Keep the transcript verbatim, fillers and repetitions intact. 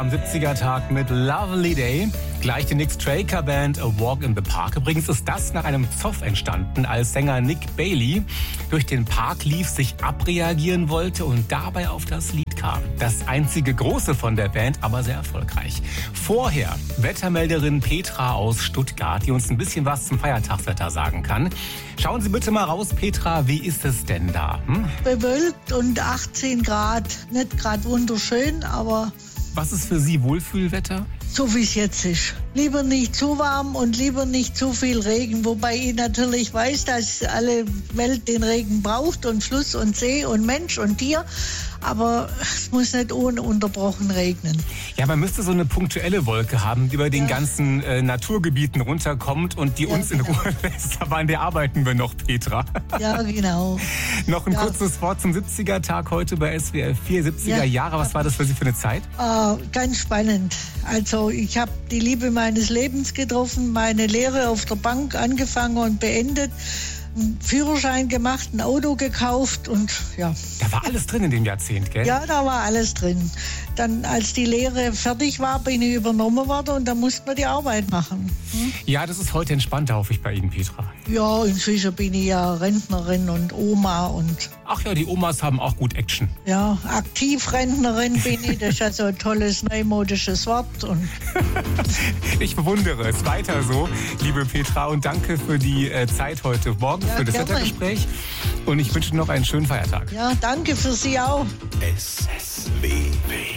Am siebziger-Tag mit Lovely Day. Gleich die Nick Straker Band A Walk in the Park. Übrigens ist das nach einem Zoff entstanden, als Sänger Nick Bailey durch den Park lief, sich abreagieren wollte und dabei auf das Lied kam. Das einzige Große von der Band, aber sehr erfolgreich. Vorher Wettermelderin Petra aus Stuttgart, die uns ein bisschen was zum Feiertagswetter sagen kann. Schauen Sie bitte mal raus, Petra, wie ist es denn da? Hm? Bewölkt und achtzehn Grad. Nicht gerade wunderschön, aber... Was ist für Sie Wohlfühlwetter? So wie es jetzt ist. Lieber nicht zu warm und lieber nicht zu viel Regen. Wobei ich natürlich weiß, dass alle Welt den Regen braucht und Fluss und See und Mensch und Tier. Aber es muss nicht ununterbrochen regnen. Ja, man müsste so eine punktuelle Wolke haben, die über den Ja. ganzen äh, Naturgebieten runterkommt und die Ja, uns genau. in Ruhe lässt. Aber an der arbeiten wir noch, Petra. Ja, genau. Noch ein Ja. kurzes Wort zum siebziger-Tag heute bei S W R vier. siebziger Ja. Jahre, was war das für Sie für eine Zeit? Ah, ganz spannend. Also ich habe die Liebe meines Lebens getroffen, meine Lehre auf der Bank angefangen und beendet, einen Führerschein gemacht, ein Auto gekauft und ja. Da war alles drin in dem Jahrzehnt, gell? Ja, da war alles drin. Dann, als die Lehre fertig war, bin ich übernommen worden und dann musste man die Arbeit machen. Hm? Ja, das ist heute entspannter, hoffe ich, bei Ihnen, Petra. Ja, inzwischen bin ich ja Rentnerin und Oma und Ach ja, die Omas haben auch gut Action. ja, Aktivrentnerin bin ich. Das ist ja so ein tolles neumodisches Wort. Und Ich bewundere es. Weiter so, liebe Petra. Und danke für die äh, Zeit heute Morgen, Ja, für das gerne. Wettergespräch. Und ich wünsche noch einen schönen Feiertag. ja, danke für Sie auch. S W W